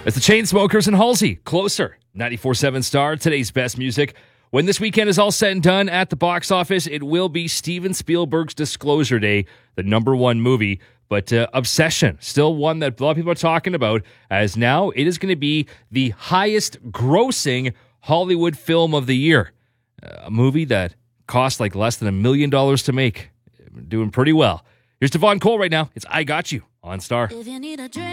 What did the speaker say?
It's the Chainsmokers and Halsey. Closer. 94.7 Star, today's best music. When this weekend is all said and done at the box office, it will be Steven Spielberg's Disclosure Day, the number one movie. But Obsession, still one that a lot of people are talking about, as now it is going to be the highest grossing Hollywood film of the year. A movie that cost like less than $1 million to make. Doing pretty well. Here's Devon Cole right now. It's I Got You on Star.